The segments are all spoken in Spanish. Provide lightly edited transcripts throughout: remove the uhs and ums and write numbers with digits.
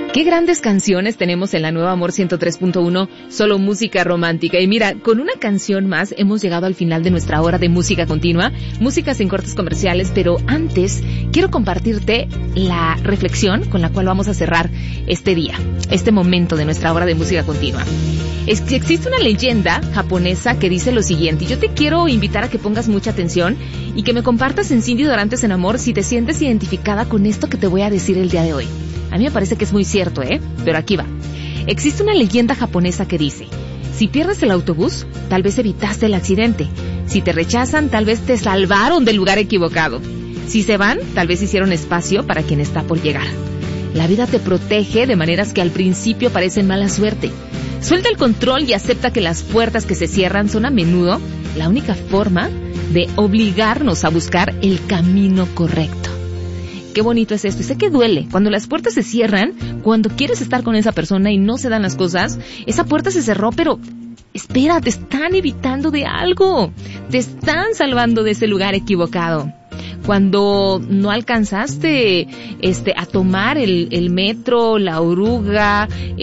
Qué grandes canciones tenemos en la Nueva Amor 103.1, solo música romántica. Y mira, con una canción más hemos llegado al final de nuestra hora de música continua, música sin cortes comerciales, pero antes quiero compartirte la reflexión con la cual vamos a cerrar este día, este momento de nuestra hora de música continua. Existe una leyenda japonesa que dice lo siguiente, y yo te quiero invitar a que pongas mucha atención y que me compartas en Cindy Dorantes en Amor si te sientes identificada con esto que te voy a decir el día de hoy. A mí me parece que es muy cierto, pero aquí va. Existe una leyenda japonesa que dice, si pierdes el autobús, tal vez evitaste el accidente. Si te rechazan, tal vez te salvaron del lugar equivocado. Si se van, tal vez hicieron espacio para quien está por llegar. La vida te protege de maneras que al principio parecen mala suerte. Suelta el control y acepta que las puertas que se cierran son a menudo la única forma de obligarnos a buscar el camino correcto. Qué bonito es esto. Y sé que duele. Cuando las puertas se cierran, cuando quieres estar con esa persona y no se dan las cosas, esa puerta se cerró, pero espera, te están evitando de algo. Te están salvando de ese lugar equivocado. Cuando no alcanzaste a tomar el metro, la oruga,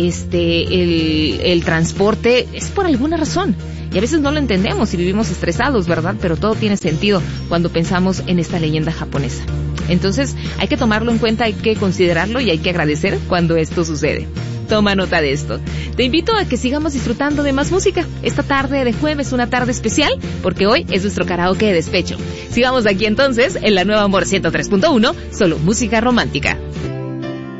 el transporte, es por alguna razón. Y a veces no lo entendemos y vivimos estresados, ¿verdad? Pero todo tiene sentido cuando pensamos en esta leyenda japonesa. Entonces, hay que tomarlo en cuenta, hay que considerarlo y hay que agradecer cuando esto sucede. Toma nota de esto. Te invito a que sigamos disfrutando de más música. Esta tarde de jueves, una tarde especial, porque hoy es nuestro karaoke de despecho. Sigamos aquí entonces en la Nueva Amor 103.1, solo música romántica.